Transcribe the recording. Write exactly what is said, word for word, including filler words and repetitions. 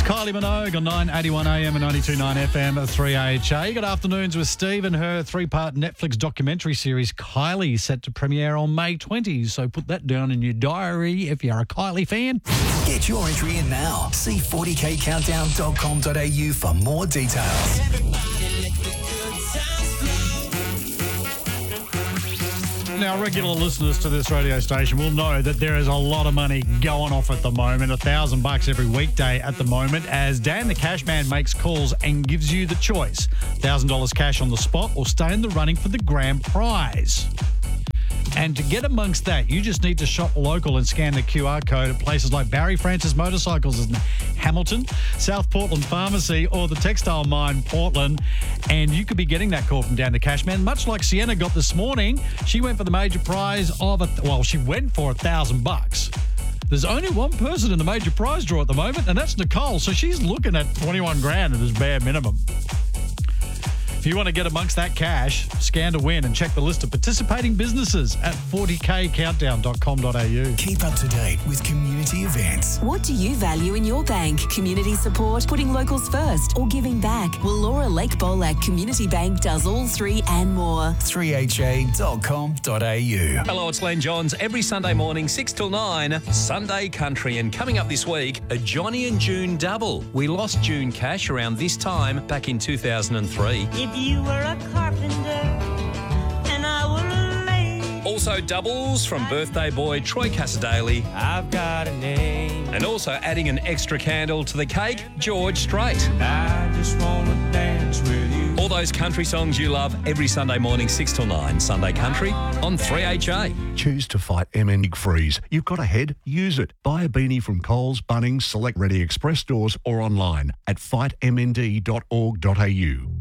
Kylie Minogue on nine eighty-one A M and ninety-two point nine F M at three H A. Good afternoons with Steve and her three-part Netflix documentary series Kylie set to premiere on May twentieth. So put that down in your diary if you're a Kylie fan. Get your entry in now. See forty k countdown dot com dot a u for more details. Now, regular listeners to this radio station will know that there is a lot of money going off at the moment, a thousand bucks every weekday at the moment, as Dan the Cash Man makes calls and gives you the choice. one thousand dollars cash on the spot or stay in the running for the grand prize. And to get amongst that, you just need to shop local and scan the Q R code at places like Barry Francis Motorcycles in Hamilton, South Portland Pharmacy, or the Textile Mine, Portland. And you could be getting that call from Dan the Cashman, much like Sienna got this morning. She went for the major prize of, a, well, she went for a thousand bucks. There's only one person in the major prize draw at the moment, and that's Nicole. So she's looking at twenty-one grand at his bare minimum. If you want to get amongst that cash, scan to win and check the list of participating businesses at forty k countdown dot com dot a u. Keep up to date with community events. What do you value in your bank? Community support, putting locals first, or giving back? Well, Laura Lake Bolac Community Bank does all three and more. three h a dot com dot a u. Hello, it's Len Johns. Every Sunday morning, six till nine, Sunday Country. And coming up this week, a Johnny and June double. We lost June Cash around this time back in two thousand three. If you were a carpenter and I were a maid. Also doubles from birthday boy Troy Casadale. I've got a name. And also adding an extra candle to the cake, George Strait. I just want to dance with you. All those country songs you love every Sunday morning, six till nine. Sunday Country on three H A. Choose to fight M N D freeze. You've got a head, use it. Buy a beanie from Coles, Bunnings, Select Ready Express stores or online at fight m n d dot org dot a u.